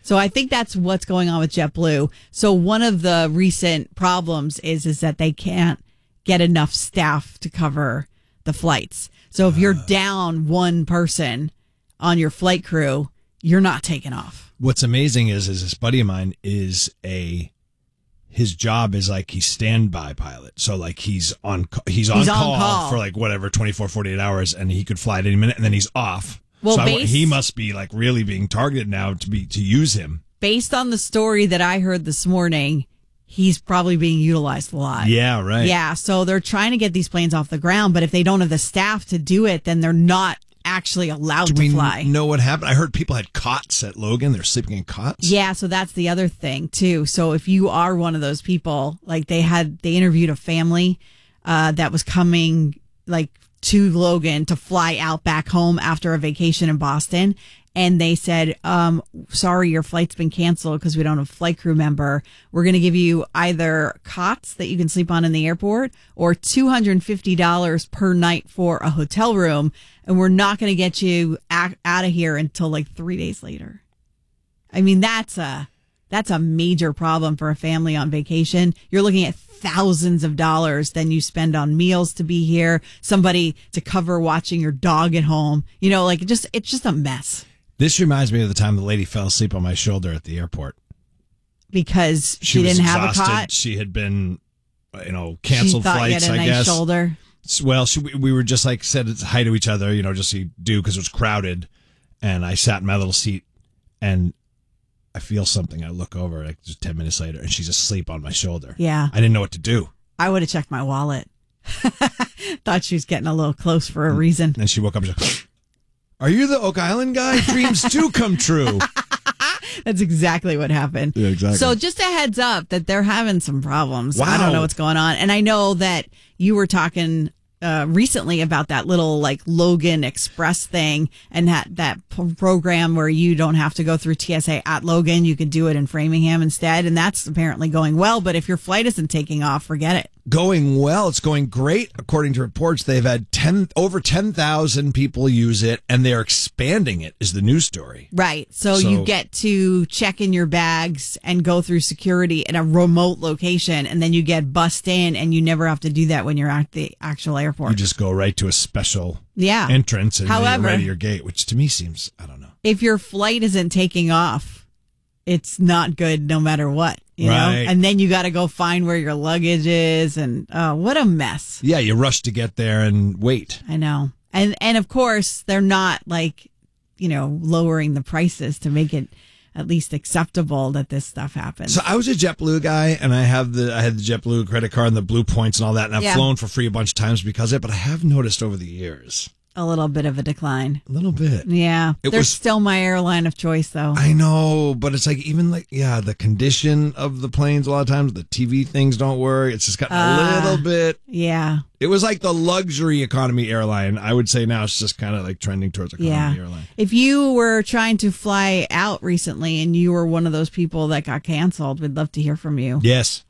So I think that's what's going on with JetBlue. So one of the recent problems is that they can't get enough staff to cover the flights. So if you're down one person on your flight crew, you're not taking off. What's amazing is this buddy of mine his job is like he's standby pilot. So like he's on call for like whatever, 24, 48 hours, and he could fly at any minute, and then he's off. Well, so he must be like really being targeted now to use him. Based on the story that I heard this morning, he's probably being utilized a lot. Yeah, right. Yeah, so they're trying to get these planes off the ground, but if they don't have the staff to do it, then they're not actually allowed to fly. Do we know what happened? I heard people had cots at Logan. They're sleeping in cots. Yeah, so that's the other thing too. So if you are one of those people, like they interviewed a family that was coming like to Logan to fly out back home after a vacation in Boston. And they said, sorry, your flight's been canceled because we don't have a flight crew member. We're going to give you either cots that you can sleep on in the airport or $250 per night for a hotel room. And we're not going to get you out of here until like 3 days later. I mean, that's a major problem for a family on vacation. You're looking at thousands of dollars than you spend on meals to be here, somebody to cover watching your dog at home. You know, like it's just a mess. This reminds me of the time the lady fell asleep on my shoulder at the airport. Because she didn't have a cot? She had been, canceled flights, I guess. Shoulder. Well, we were just like said hi to each other, just so you do because it was crowded. And I sat in my little seat and I feel something. I look over like just 10 minutes later and she's asleep on my shoulder. Yeah. I didn't know what to do. I would have checked my wallet. Thought she was getting a little close for a reason. And she woke up and she's like, are you the Oak Island guy? Dreams do come true. That's exactly what happened. Yeah, exactly. So just a heads up that they're having some problems. Wow. I don't know what's going on. And I know that you were talking recently about that little like Logan Express thing and that program where you don't have to go through TSA at Logan. You could do it in Framingham instead. And that's apparently going well. But if your flight isn't taking off, forget it. Going well. It's going great. According to reports, they've had over 10,000 people use it, and they're expanding it, is the news story. Right. So you get to check in your bags and go through security in a remote location, and then you get bussed in, and you never have to do that when you're at the actual airport. You just go right to a special entrance and However, you're right at your gate, which to me seems, I don't know. If your flight isn't taking off, it's not good no matter what. You know? And then you got to go find where your luggage is, and what a mess. Yeah, you rush to get there and wait. I know. And of course, they're not like, lowering the prices to make it at least acceptable that this stuff happens. So I was a JetBlue guy, and I had the JetBlue credit card and the Blue Points and all that, and I've flown for free a bunch of times because of it, but I have noticed over the years a little bit of a decline. A little bit. Yeah. They're still my airline of choice, though. I know, but it's like even the condition of the planes a lot of times, the TV things don't work. It's just gotten a little bit. Yeah. It was like the luxury economy airline. I would say now it's just kind of like trending towards economy airline. If you were trying to fly out recently and you were one of those people that got canceled, we'd love to hear from you. Yes.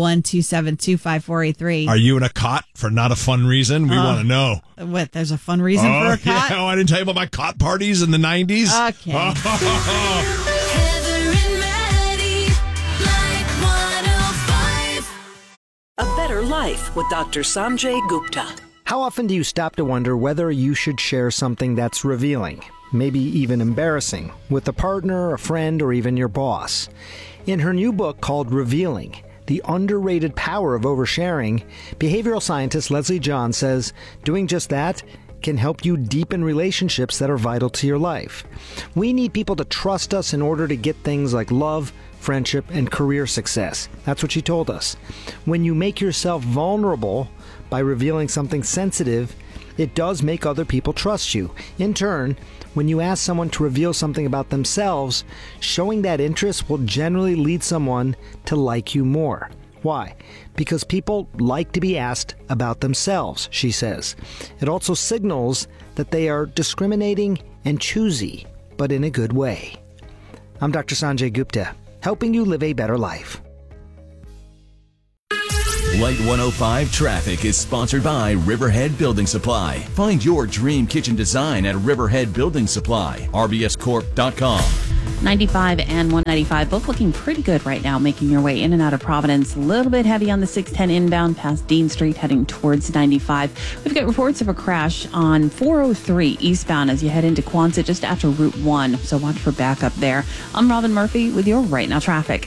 401-272-5483. Are you in a cot for not a fun reason? We want to know. What, there's a fun reason for a cot? Yeah, I didn't tell you about my cot parties in the 90s. Okay. Heather and Maddie, like 105. A Better Life with Dr. Sanjay Gupta. How often do you stop to wonder whether you should share something that's revealing, maybe even embarrassing, with a partner, a friend, or even your boss? In her new book called Revealing, The Underrated Power of Oversharing, behavioral scientist Leslie John says doing just that can help you deepen relationships that are vital to your life. We need people to trust us in order to get things like love, friendship, and career success. That's what she told us. When you make yourself vulnerable by revealing something sensitive, it does make other people trust you. In turn, when you ask someone to reveal something about themselves, showing that interest will generally lead someone to like you more. Why? Because people like to be asked about themselves, she says. It also signals that they are discriminating and choosy, but in a good way. I'm Dr. Sanjay Gupta, helping you live a better life. Light 105 Traffic is sponsored by Riverhead Building Supply. Find your dream kitchen design at Riverhead Building Supply. RBScorp.com. 95 and 195 both looking pretty good right now, making your way in and out of Providence. A little bit heavy on the 610 inbound past Dean Street heading towards 95. We've got reports of a crash on 403 eastbound as you head into Quonset just after Route 1, so watch for backup there. I'm Robin Murphy with your Right Now Traffic.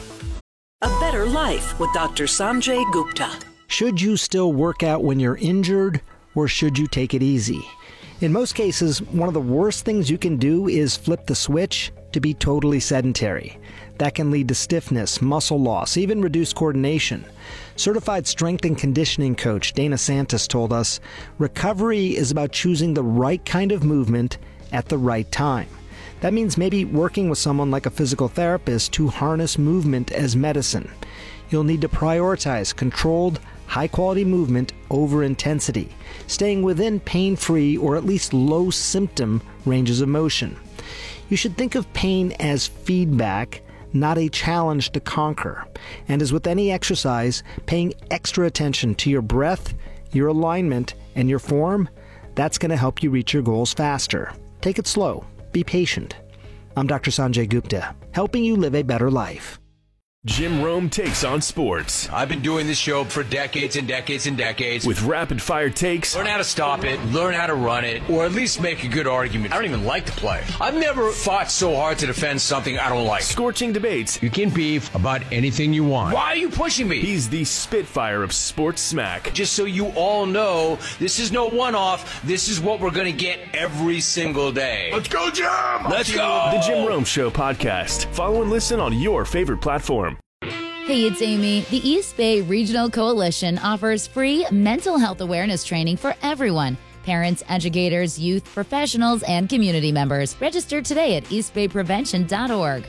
A Better Life with Dr. Sanjay Gupta. Should you still work out when you're injured, or should you take it easy? In most cases, one of the worst things you can do is flip the switch to be totally sedentary. That can lead to stiffness, muscle loss, even reduced coordination. Certified strength and conditioning coach Dana Santos told us, recovery is about choosing the right kind of movement at the right time. That means maybe working with someone like a physical therapist to harness movement as medicine. You'll need to prioritize controlled, high-quality movement over intensity, staying within pain-free or at least low-symptom ranges of motion. You should think of pain as feedback, not a challenge to conquer. And as with any exercise, paying extra attention to your breath, your alignment, and your form, that's going to help you reach your goals faster. Take it slow. Be patient. I'm Dr. Sanjay Gupta, helping you live a better life. Jim Rome takes on sports. I've been doing this show for decades and decades and decades. With rapid-fire takes. Learn how to stop it, learn how to run it, or at least make a good argument. I don't even like to play. I've never fought so hard to defend something I don't like. Scorching debates. You can beef about anything you want. Why are you pushing me? He's the Spitfire of sports smack. Just so you all know, this is no one-off. This is what we're going to get every single day. Let's go, Jim! Let's go! The Jim Rome Show podcast. Follow and listen on your favorite platform. Hey, it's Amy. The East Bay Regional Coalition offers free mental health awareness training for everyone. Parents, educators, youth, professionals, and community members. Register today at eastbayprevention.org.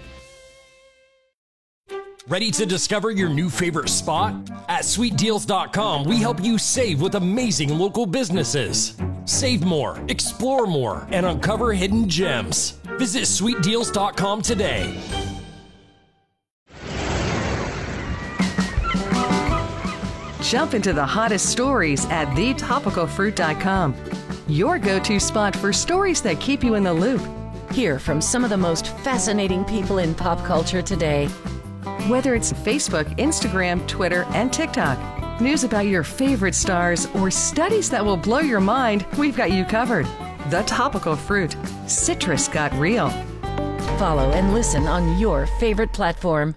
Ready to discover your new favorite spot? At sweetdeals.com, we help you save with amazing local businesses. Save more, explore more, and uncover hidden gems. Visit sweetdeals.com today. Jump into the hottest stories at thetopicalfruit.com. Your go-to spot for stories that keep you in the loop. Hear from some of the most fascinating people in pop culture today. Whether it's Facebook, Instagram, Twitter, and TikTok, news about your favorite stars, or studies that will blow your mind, we've got you covered. The Topical Fruit. Citrus got real. Follow and listen on your favorite platform.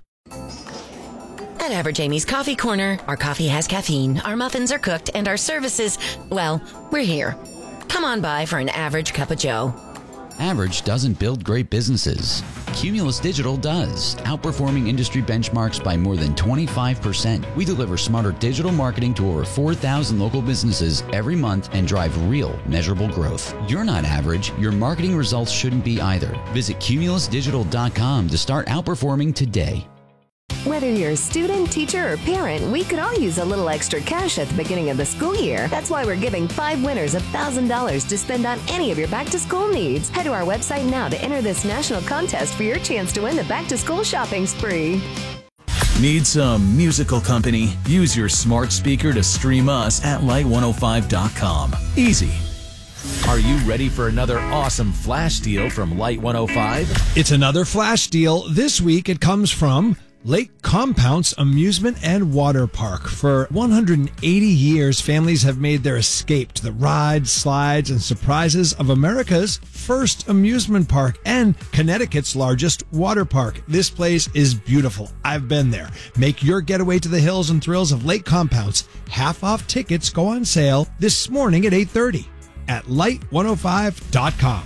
At Average Amy's Coffee Corner, our coffee has caffeine, our muffins are cooked, and our services, well, we're here. Come on by for an average cup of joe. Average doesn't build great businesses. Cumulus Digital does, outperforming industry benchmarks by more than 25%. We deliver smarter digital marketing to over 4,000 local businesses every month and drive real, measurable growth. You're not average. Your marketing results shouldn't be either. Visit cumulusdigital.com to start outperforming today. Whether you're a student, teacher, or parent, we could all use a little extra cash at the beginning of the school year. That's why we're giving 5 winners $1,000 to spend on any of your back-to-school needs. Head to our website now to enter this national contest for your chance to win the back-to-school shopping spree. Need some musical company? Use your smart speaker to stream us at light105.com. Easy. Are you ready for another awesome flash deal from Light 105? It's another flash deal. This week it comes from Lake Compounce Amusement and Water Park. For 180 years, families have made their escape to the rides, slides, and surprises of America's first amusement park and Connecticut's largest water park. This place is beautiful. I've been there. Make your getaway to the hills and thrills of Lake Compounce. Half-off tickets go on sale this morning at 8:30 at light105.com.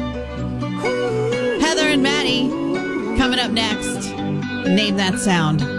Heather and Maddie coming up next. Name that sound.